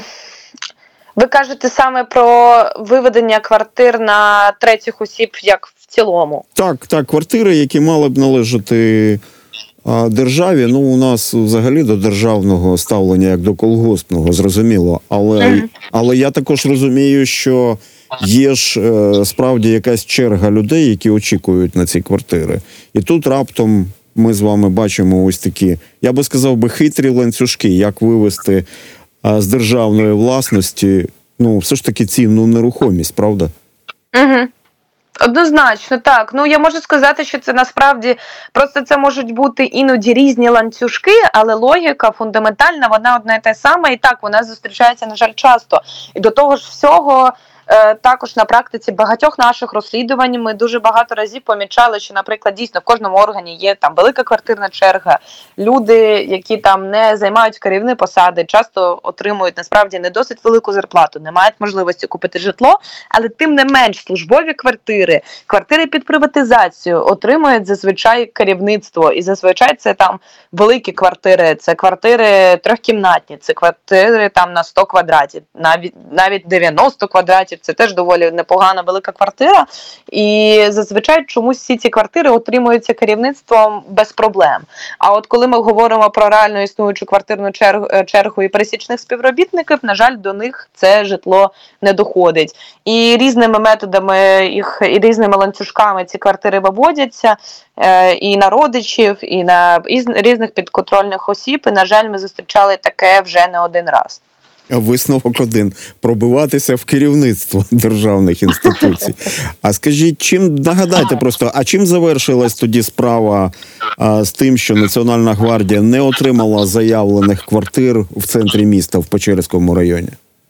Ви кажете саме про виведення квартир на третіх осіб, як в цілому? Так, так, квартири, які мали б належати а, державі, ну, у нас взагалі до державного ставлення, як до колгоспного, зрозуміло. Але, mm-hmm. але я також розумію, що є ж е, справді якась черга людей, які очікують на ці квартири. І тут раптом ми з вами бачимо ось такі, я би сказав би, хитрі ланцюжки, як вивести з державної власності, ну, все ж таки цінну нерухомість, правда? Угу. Однозначно, так. Ну, я можу сказати, що це насправді, просто це можуть бути іноді різні ланцюжки, але логіка фундаментальна, вона одна і та сама, і так, вона зустрічається, на жаль, часто. І до того ж всього, також на практиці багатьох наших розслідувань ми дуже багато разів помічали, що, наприклад, дійсно в кожному органі є там велика квартирна черга, люди, які там не займають керівні посади, часто отримують насправді не досить велику зарплату, не мають можливості купити житло, але тим не менш службові квартири, квартири під приватизацію отримують зазвичай керівництво, і зазвичай це там великі квартири, це квартири трьохкімнатні, це квартири там на сто квадратів, навіть, навіть дев'яносто квадратів. Це теж доволі непогана велика квартира, і зазвичай чомусь всі ці квартири отримуються керівництвом без проблем. А от коли ми говоримо про реально існуючу квартирну чергу, чергу і пересічних співробітників, на жаль, до них це житло не доходить. І різними методами, їх, і різними ланцюжками ці квартири виводяться е, і на родичів, і на із, різних підконтрольних осіб, і, на жаль, ми зустрічали таке вже не один раз. Висновок один – пробиватися в керівництво державних інституцій. А скажіть, чим, нагадайте просто, а чим завершилась тоді справа а, з тим, що Національна гвардія не отримала заявлених квартир в центрі міста в Печерському районі?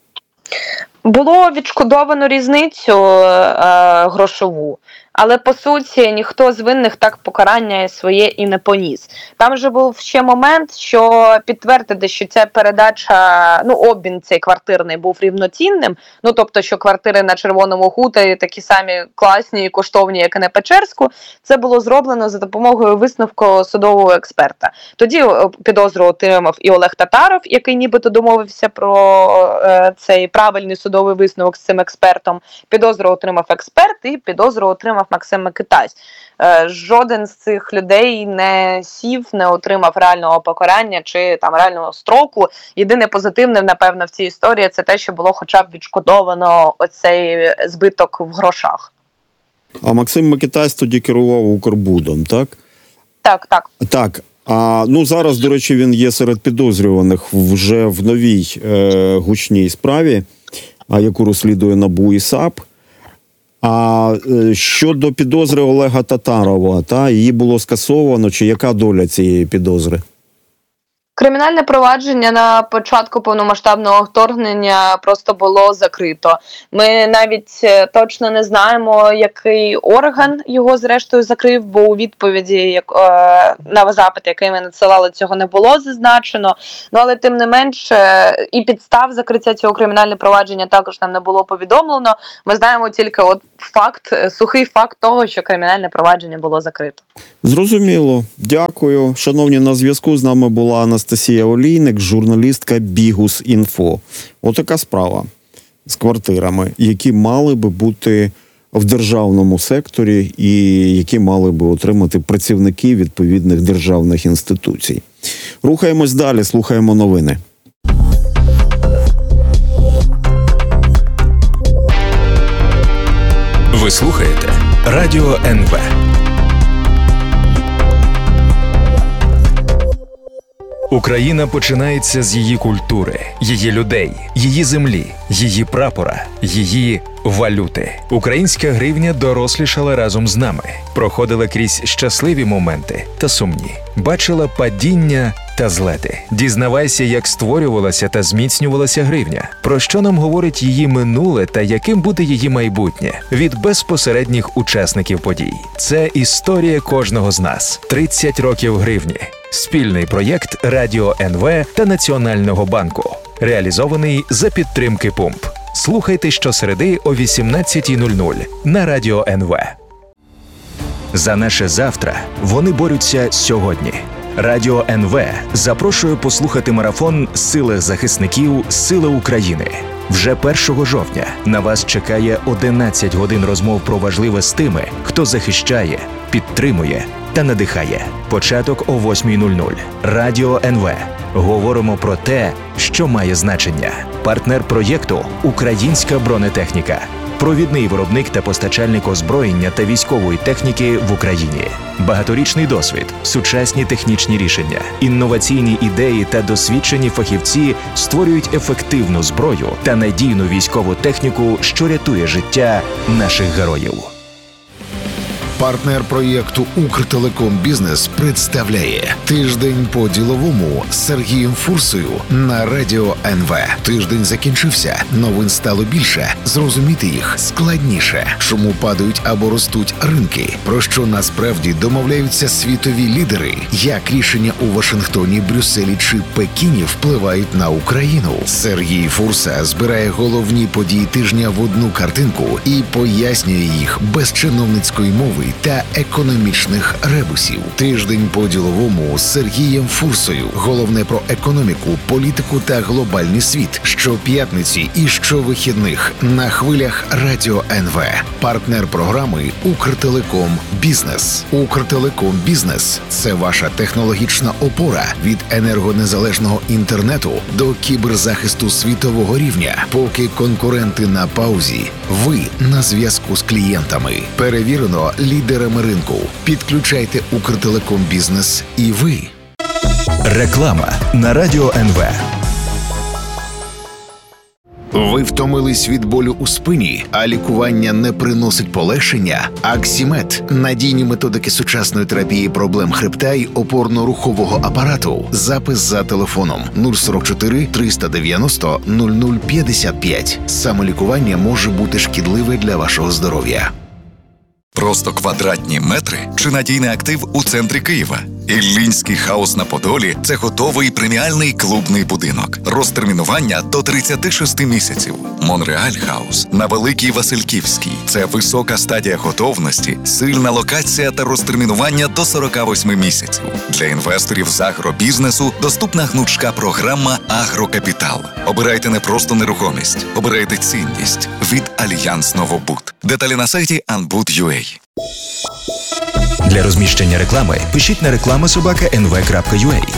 Було відшкодовано різницю е, грошову, але по суті ніхто з винних так покарання своє і не поніс. Там же був ще момент, що підтвердити, що ця передача, ну обмін цей квартирний був рівноцінним, ну тобто, що квартири на Червоному хуторі такі самі класні і коштовні, як і на Печерську, це було зроблено за допомогою висновку судового експерта. Тоді підозру отримав і Олег Татаров, який нібито домовився про е, цей правильний судовий висновок з цим експертом. Підозру отримав експерт і підозру отримав Максим Микитась. Жоден з цих людей не сів, не отримав реального покарання чи там реального строку. Єдине позитивне, напевно, в цій історії це те, що було хоча б відшкодовано оцей збиток в грошах. А Максим Микитась тоді керував Укрбудом, так? Так, так. Так. А ну зараз, до речі, він є серед підозрюваних вже в новій е, гучній справі, а яку розслідує НАБУ і САП. А щодо підозри Олега Татарова, та, її було скасовано, чи яка доля цієї підозри? Кримінальне провадження на початку повномасштабного вторгнення просто було закрито. Ми навіть точно не знаємо, який орган його зрештою закрив, бо у відповіді як, е, на запит, який ми надсилали, цього не було зазначено. Ну, але тим не менше і підстав закриття цього кримінального провадження також нам не було повідомлено. Ми знаємо тільки от факт, сухий факт того, що кримінальне провадження було закрито. Зрозуміло. Дякую. Шановні, на зв'язку з нами була Анастасія Олійник, журналістка Бігус.Інфо. Отака справа з квартирами, які мали би бути в державному секторі і які мали би отримати працівники відповідних державних інституцій. Рухаємось далі, слухаємо новини. Ви слухаєте Радіо ен ве. Україна починається з її культури, її людей, її землі, її прапора, її валюти. Українська гривня дорослішала разом з нами, проходила крізь щасливі моменти та сумні, бачила падіння та злети. Дізнавайся, як створювалася та зміцнювалася гривня, про що нам говорить її минуле та яким буде її майбутнє від безпосередніх учасників подій. Це історія кожного з нас. тридцять років гривні. Спільний проєкт Радіо ен ве та Національного банку. Реалізований за підтримки Пумп. Слухайте щосереди о вісімнадцятій нуль нуль на Радіо ен ве. За наше завтра вони борються сьогодні. Радіо ен ве запрошує послухати марафон «Сила захисників. Сила України». Вже першого жовтня на вас чекає одинадцять годин розмов про важливе з тими, хто захищає, підтримує та надихає. Початок о восьмій нуль нуль. Радіо ен ве. Говоримо про те, що має значення. Партнер проєкту «Українська бронетехніка». Провідний виробник та постачальник озброєння та військової техніки в Україні. Багаторічний досвід, сучасні технічні рішення, інноваційні ідеї та досвідчені фахівці створюють ефективну зброю та надійну військову техніку, що рятує життя наших героїв. Партнер проєкту «Укртелеком Бізнес» представляє «Тиждень по-діловому» з Сергієм Фурсою на Радіо ен ве. Тиждень закінчився, новин стало більше, зрозуміти їх складніше. Чому падають або ростуть ринки? Про що насправді домовляються світові лідери? Як рішення у Вашингтоні, Брюсселі чи Пекіні впливають на Україну? Сергій Фурса збирає головні події тижня в одну картинку і пояснює їх без чиновницької мови та економічних ребусів. Тиждень по-діловому з Сергієм Фурсою. Головне про економіку, політику та глобальний світ. Щоп'ятниці і щовихідних на хвилях Радіо ен ве. Партнер програми «Укртелеком Бізнес». «Укртелеком Бізнес» – це ваша технологічна опора від енергонезалежного інтернету до кіберзахисту світового рівня. Поки конкуренти на паузі, ви на зв'язку з клієнтами. Перевірено лідерами ринку. Підключайте «Укртелеком Бізнес» і ви. Реклама на Радіо ен ве. Ви втомились від болю у спині, а лікування не приносить полегшення? Аксімед – надійні методики сучасної терапії проблем хребта й опорно-рухового апарату. Запис за телефоном нуль сорок чотири триста дев'яносто нуль нуль п'ятдесят п'ять. Самолікування може бути шкідливе для вашого здоров'я. Просто квадратні метри чи надійний актив у центрі Києва? Іллінський хаус на Подолі – це готовий преміальний клубний будинок. Розтермінування до тридцяти шести місяців. Монреаль хаус на Великій Васильківській – це висока стадія готовності, сильна локація та розтермінування до сорока восьми місяців. Для інвесторів з агробізнесу доступна гнучка програма «Агрокапітал». Обирайте не просто нерухомість, обирайте цінність від Альянс Новобуд. Деталі на сайті анбуд крапка ю а. Для розміщення реклами пишіть на реклама собака ен ве крапка ю а.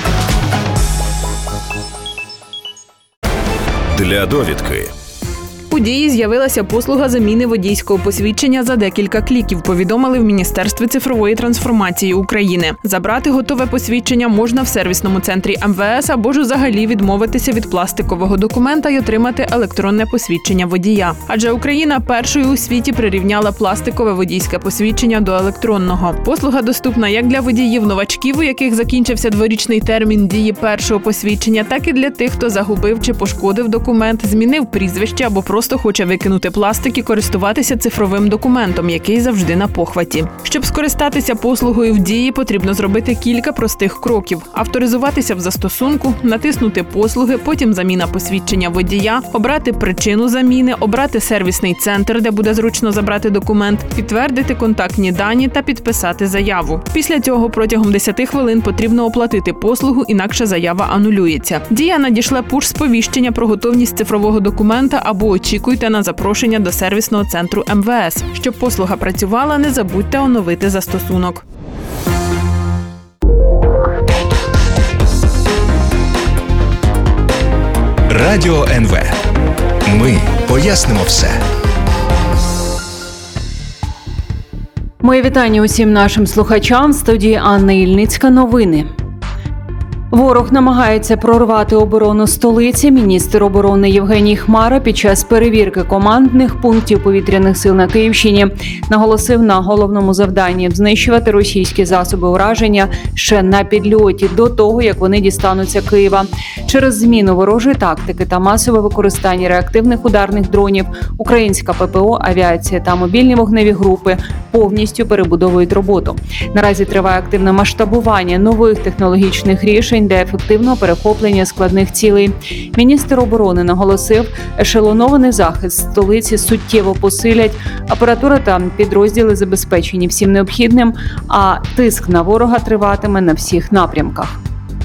Для довідки. У у Дії з'явилася послуга заміни водійського посвідчення за декілька кліків, повідомили в Міністерстві цифрової трансформації України. Забрати готове посвідчення можна в сервісному центрі ем ве ес або ж взагалі відмовитися від пластикового документа й отримати електронне посвідчення водія. Адже Україна першою у світі прирівняла пластикове водійське посвідчення до електронного. Послуга доступна як для водіїв-новачків, у яких закінчився дворічний термін дії першого посвідчення, так і для тих, хто загубив чи пошкодив документ, змінив прізвище або просто хоче викинути пластик і користуватися цифровим документом, який завжди на похваті. Щоб скористатися послугою в Дії, потрібно зробити кілька простих кроків. Авторизуватися в застосунку, натиснути послуги, потім заміна посвідчення водія, обрати причину заміни, обрати сервісний центр, де буде зручно забрати документ, підтвердити контактні дані та підписати заяву. Після цього протягом десяти хвилин потрібно оплатити послугу, інакше заява анулюється. Дія надішле пуш-сповіщення про готовність цифрового документа або очікуйте на запрошення до сервісного центру ем ве ес. Щоб послуга працювала, не забудьте оновити застосунок. Радіо ен ве. Ми пояснимо все. Моє вітання усім нашим слухачам. В студії Анна Ільницька. Новини. Ворог намагається прорвати оборону столиці. Міністр оборони Євгеній Хмара під час перевірки командних пунктів повітряних сил на Київщині наголосив на головному завданні – знищувати російські засоби ураження ще на підльоті, до того, як вони дістануться Києва. Через зміну ворожої тактики та масове використання реактивних ударних дронів українська пе пе о, авіація та мобільні вогневі групи повністю перебудовують роботу. Наразі триває активне масштабування нових технологічних рішень для ефективного перехоплення складних цілей. Міністр оборони наголосив, ешелонований захист столиці суттєво посилять, апаратура та підрозділи забезпечені всім необхідним, а тиск на ворога триватиме на всіх напрямках.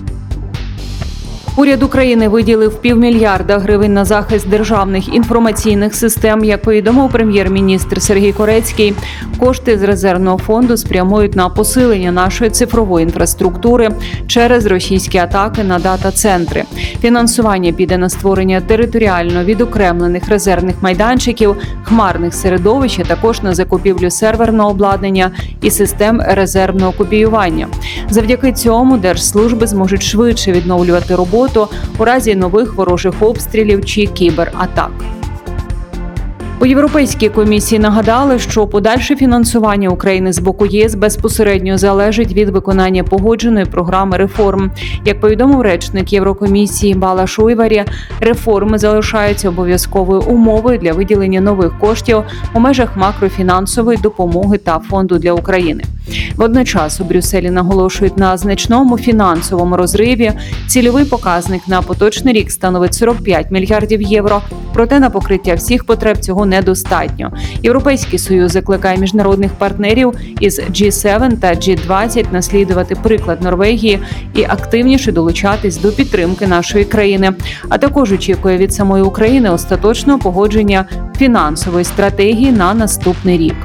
Уряд України виділив півмільярда гривень на захист державних інформаційних систем. Як повідомив прем'єр-міністр Сергій Корецький, кошти з резервного фонду спрямують на посилення нашої цифрової інфраструктури через російські атаки на дата-центри. Фінансування піде на створення територіально відокремлених резервних майданчиків, хмарних середовищ, а також на закупівлю серверного обладнання і систем резервного копіювання. Завдяки цьому держслужби зможуть швидше відновлювати роботу у разі нових ворожих обстрілів чи кібератак. У Європейській комісії нагадали, що подальше фінансування України з боку ЄС безпосередньо залежить від виконання погодженої програми реформ. Як повідомив речник Єврокомісії Балаш Уйварі, реформи залишаються обов'язковою умовою для виділення нових коштів у межах макрофінансової допомоги та фонду для України. Водночас у Брюсселі наголошують на значному фінансовому розриві. Цільовий показник на поточний рік становить сорок п'ять мільярдів євро, проте на покриття всіх потреб цього недостатньо. Європейський Союз закликає міжнародних партнерів із джі севен та джі двадцять наслідувати приклад Норвегії і активніше долучатись до підтримки нашої країни, а також очікує від самої України остаточного погодження фінансової стратегії на наступний рік.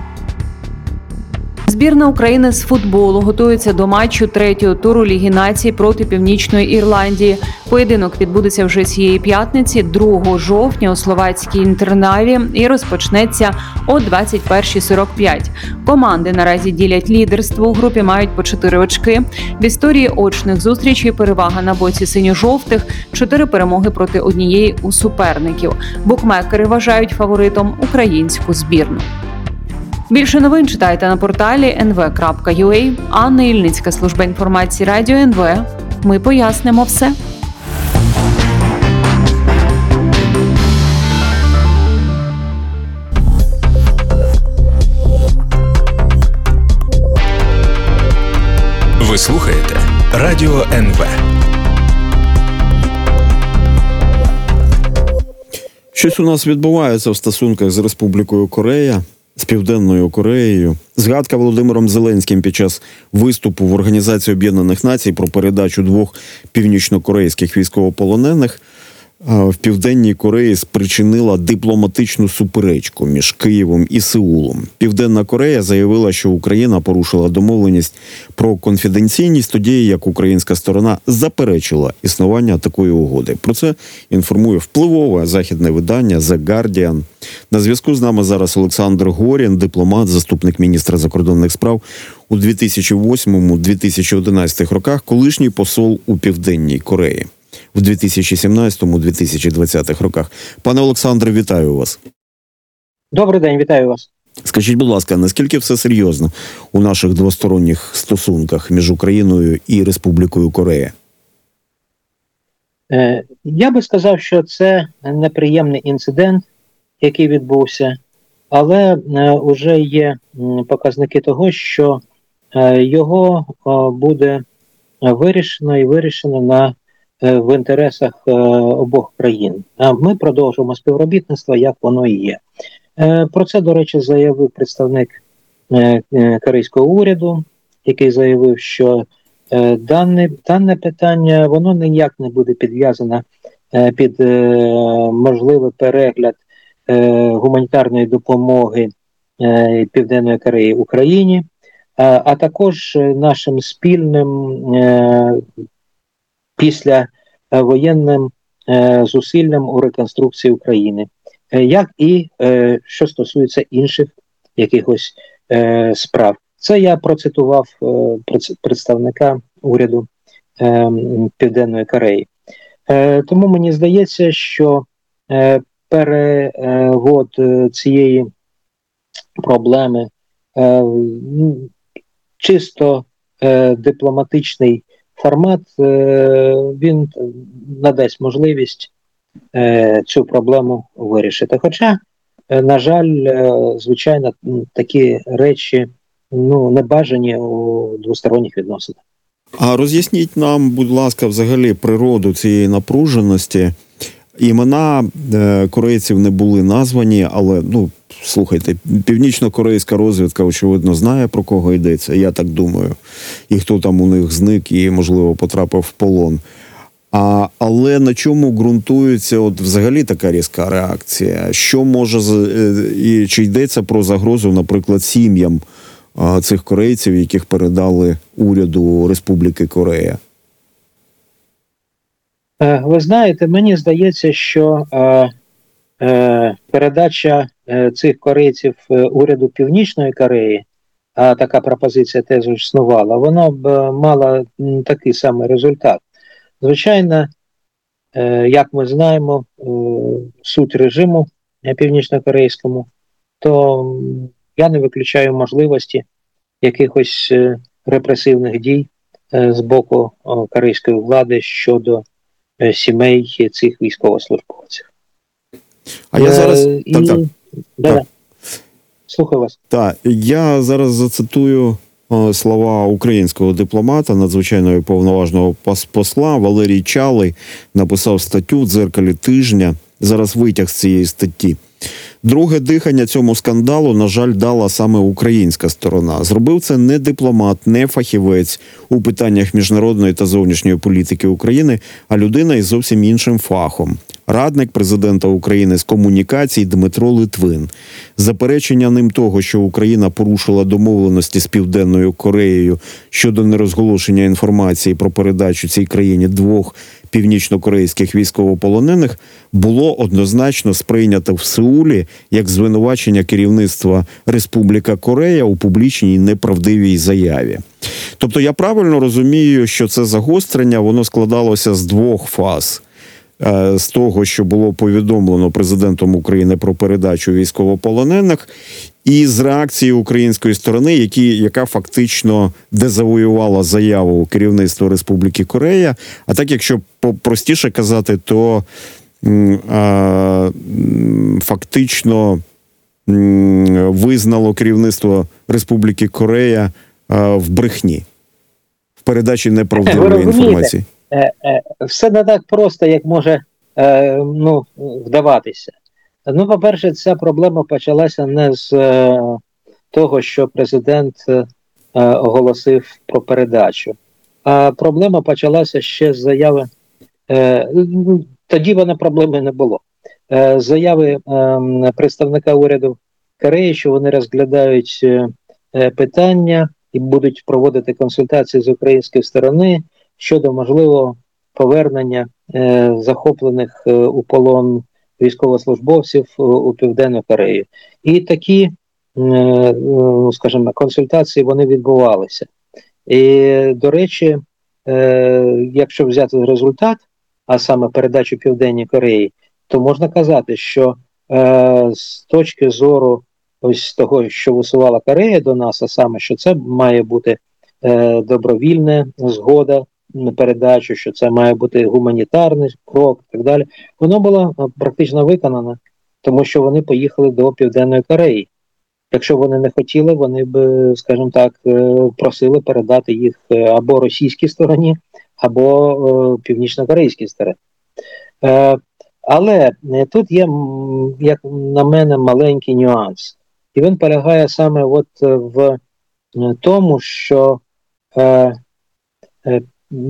Збірна України з футболу готується до матчу третього туру Ліги націй проти Північної Ірландії. Поєдинок відбудеться вже цієї п'ятниці, другого жовтня у словацькій Інтернаві і розпочнеться о двадцять перша сорок п'ять. Команди наразі ділять лідерство, у групі мають по чотири очки. В історії очних зустрічей перевага на боці синьо-жовтих, чотири перемоги проти однієї у суперників. Букмекери вважають фаворитом українську збірну. Більше новин читайте на порталі ен ве крапка ю а. Анна Ільницька, служба інформації Радіо ен ве. Ми пояснимо все. Ви слухаєте Радіо ен ве. Щось у нас відбувається в стосунках з Республікою Корея, з Південною Кореєю. Згадка Володимиром Зеленським під час виступу в Організації Об'єднаних Націй про передачу двох північнокорейських військовополонених в Південній Кореї спричинила дипломатичну суперечку між Києвом і Сеулом. Південна Корея заявила, що Україна порушила домовленість про конфіденційність, тоді як українська сторона заперечила існування такої угоди. Про це інформує впливове західне видання The Guardian. На зв'язку з нами зараз Олександр Горін, дипломат, заступник міністра закордонних справ у дві тисячі восьмому - дві тисячі одинадцятому роках, колишній посол у Південній Кореї в дві тисячі сімнадцятому - дві тисячі двадцятому роках. Пане Олександре, вітаю вас. Добрий день, вітаю вас. Скажіть, будь ласка, наскільки все серйозно у наших двосторонніх стосунках між Україною і Республікою Корея? Я би сказав, що це неприємний інцидент, який відбувся, але вже є показники того, що його буде вирішено і вирішено на в інтересах обох країн. А ми продовжуємо співробітництво, як воно і є. Про це, до речі, заявив представник корейського уряду, який заявив, що дане, дане питання, воно ніяк не буде підв'язано під можливий перегляд гуманітарної допомоги Південної Кореї Україні, а також нашим спільним після воєнним е, зусиллям у реконструкції України, е, як і е, що стосується інших якихось е, справ. Це я процитував е, представника уряду е, Південної Кореї. Е, тому мені здається, що е, перевод е, цієї проблеми е, чисто е, дипломатичний формат, він надасть можливість цю проблему вирішити. Хоча, на жаль, звичайно, такі речі ну, не бажані у двосторонніх відносинах. А роз'ясніть нам, будь ласка, взагалі природу цієї напруженості. Імена корейців не були названі, але, ну, слухайте, північно-корейська розвідка, очевидно, знає, про кого йдеться, я так думаю. І хто там у них зник і, можливо, потрапив в полон. А, але на чому ґрунтується от взагалі така різка реакція? Що може, і чи йдеться про загрозу, наприклад, сім'ям а, цих корейців, яких передали уряду Республіки Корея? Ви знаєте, мені здається, що е, е, передача е, цих корейців е, уряду Північної Кореї, а така пропозиція теж існувала, вона б е, мала м, такий самий результат. Звичайно, е, як ми знаємо, е, суть режиму е, північно-корейському, то м, я не виключаю можливості якихось е, репресивних дій е, з боку е, корейської влади щодо сімей цих військовослужбовців. А я зараз... Е, так, і... так. Да. так. Слухаю вас. Так, я зараз зацитую о, слова українського дипломата, надзвичайного повноважного посла. Валерій Чалий написав статтю в «Дзеркалі тижня». Зараз витяг з цієї статті. Друге дихання цьому скандалу, на жаль, дала саме українська сторона. Зробив це не дипломат, не фахівець у питаннях міжнародної та зовнішньої політики України, а людина із зовсім іншим фахом. Радник президента України з комунікацій Дмитро Литвин. Заперечення ним того, що Україна порушила домовленості з Південною Кореєю щодо нерозголошення інформації про передачу цій країні двох північно-корейських військовополонених, було однозначно сприйнято в Сеулі як звинувачення керівництва Республіка Корея у публічній неправдивій заяві. Тобто я правильно розумію, що це загострення, воно складалося з двох фаз. З того, що було повідомлено президентом України про передачу військовополонених, і з реакції української сторони, які, яка фактично дезавоювала заяву керівництва Республіки Корея. А так, якщо простіше казати, то а, фактично визнало керівництво Республіки Корея а, в брехні, в передачі неправдивої інформації. Все не так просто, як може е, ну, вдаватися. Ну, по-перше, ця проблема почалася не з е, того, що президент е, оголосив про передачу. А проблема почалася ще з заяви. Е, тоді вона проблеми не було. Е, заяви е, представника уряду Кореї, що вони розглядають е, питання і будуть проводити консультації з української сторони щодо можливого повернення е, захоплених е, у полон військовослужбовців е, у Південну Корею. І такі, е, скажімо, консультації вони відбувалися. І, до речі, е, якщо взяти результат, а саме передачу Південній Кореї, то можна казати, що е, з точки зору ось того, що висувала Корея до нас, а саме, що це має бути е, добровільна згода на передачу, що це має бути гуманітарний крок і так далі, воно було практично виконано, тому що вони поїхали до Південної Кореї. Якщо вони не хотіли, вони б, скажімо так, просили передати їх або російській стороні, або північно-корейській стороні. Але тут є, як на мене, маленький нюанс. І він полягає саме от в тому, що е, е,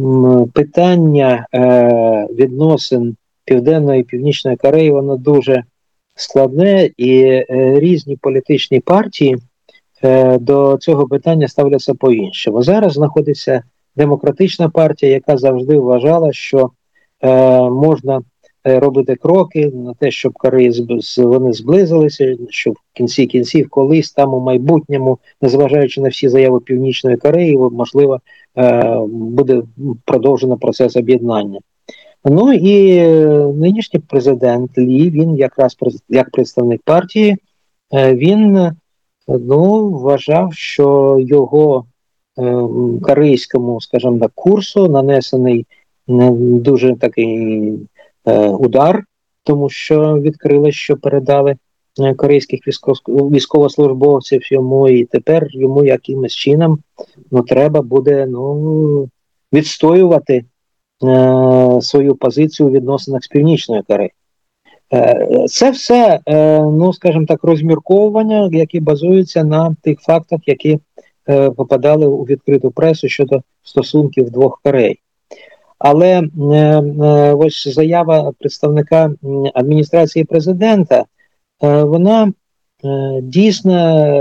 питання е, відносин Південної і Північної Кореї, воно дуже складне, і е, різні політичні партії е, до цього питання ставляться по-іншому. Зараз знаходиться Демократична партія, яка завжди вважала, що е, можна робити кроки на те, щоб Кореї вони зблизилися, щоб в кінці кінців колись там у майбутньому, незважаючи на всі заяви Північної Кореї, можливо, буде продовжено процес об'єднання. Ну і нинішній президент Лі, він якраз як представник партії, він ну, вважав, що його корейському, скажімо так, курсу нанесений дуже такий удар, тому що відкрили, що передали корейських військовослужбовців йому, і тепер йому якимось чином ну, треба буде ну, відстоювати е, свою позицію у відносинах з Північною Кореєю. Е, це все, е, ну, скажімо так, розмірковування, які базуються на тих фактах, які е, попадали у відкриту пресу щодо стосунків двох Корей. Але е, е, ось заява представника адміністрації президента, е, вона е, дійсно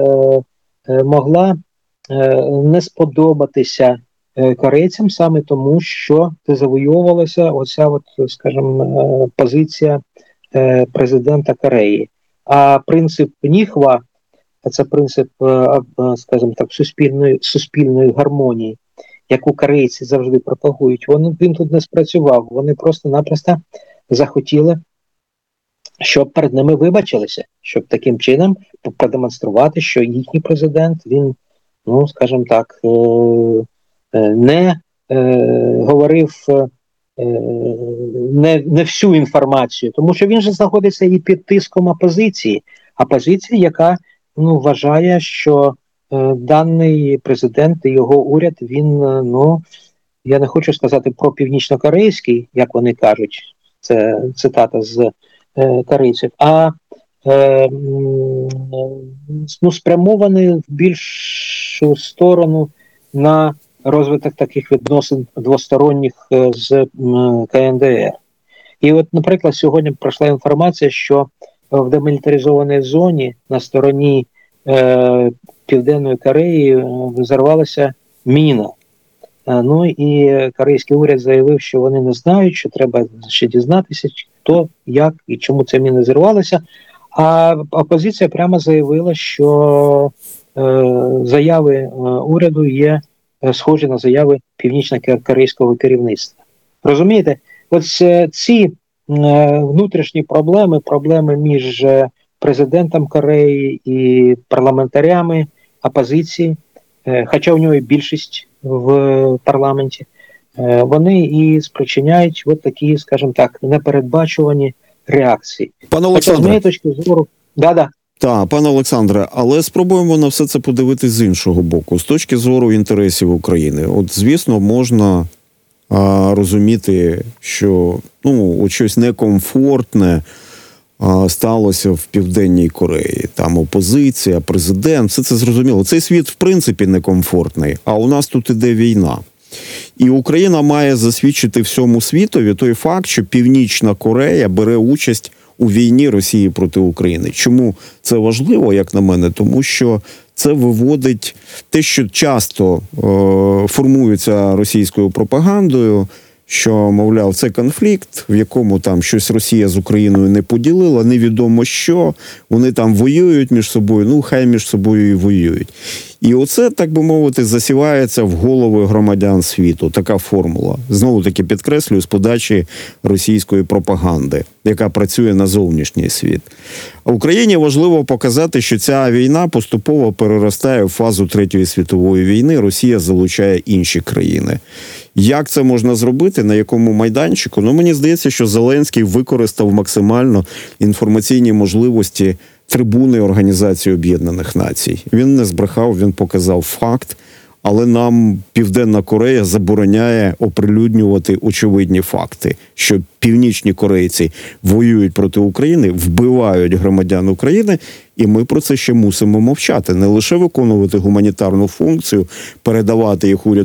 е, могла е, не сподобатися е, корейцям саме тому, що завойовувалася оця, от, скажімо, е, позиція е, президента Кореї. А принцип Ніхва, це принцип, е, скажімо так, суспільної, суспільної гармонії, яку корейці завжди пропагують, він, він тут не спрацював. Вони просто-напросто захотіли, щоб перед ними вибачилися, щоб таким чином продемонструвати, що їхній президент, він, ну, скажімо так, не говорив не, не всю інформацію, тому що він же знаходиться і під тиском опозиції. Опозиція, яка ну, вважає, що даний президент і його уряд, він, ну, я не хочу сказати про північно-корейський, як вони кажуть, це цитата з е, корейців, а е, ну, спрямований в більшу сторону на розвиток таких відносин двосторонніх з е, КНДР. І от, наприклад, сьогодні пройшла інформація, що в демілітаризованій зоні на стороні е, Південної Кореї взорвалася міна. Ну і корейський уряд заявив, що вони не знають, що треба ще дізнатися, хто, як і чому ця міна зірвалася. А опозиція прямо заявила, що е, заяви е, уряду є е, схожі на заяви північно-корейського керівництва. Розумієте? Ось е, ці е, внутрішні проблеми, проблеми між е, президентом Кореї і парламентарями опозиції, е, хоча у нього і більшість в парламенті, е, вони і спричиняють от такі, скажімо так, непередбачувані реакції. Пане Олександре, з моєї точки зору, да-да. Так, пане Олександре, але спробуємо на все це подивитись з іншого боку, з точки зору інтересів України. От, звісно, можна а, розуміти, що ну, от щось некомфортне а, сталося в Південній Кореї. Там опозиція, президент, все це зрозуміло. Цей світ, в принципі, некомфортний, а у нас тут іде війна. І Україна має засвідчити всьому світові той факт, що Північна Корея бере участь у війні Росії проти України. Чому це важливо, як на мене? Тому що це виводить те, що часто е, формується російською пропагандою, що, мовляв, це конфлікт, в якому там щось Росія з Україною не поділила, невідомо що, вони там воюють між собою, ну хай між собою і воюють. І оце, так би мовити, засівається в голови громадян світу, така формула. Знову-таки підкреслюю, з подачі російської пропаганди, яка працює на зовнішній світ. А Україні важливо показати, що ця війна поступово переростає в фазу Третьої світової війни, Росія залучає інші країни. Як це можна зробити, на якому майданчику? Ну, мені здається, що Зеленський використав максимально інформаційні можливості трибуни Організації Об'єднаних Націй. Він не збрехав, він показав факт, але нам Південна Корея забороняє оприлюднювати очевидні факти, що північні корейці воюють проти України, вбивають громадян України, і ми про це ще мусимо мовчати. Не лише виконувати гуманітарну функцію, передавати їх уряду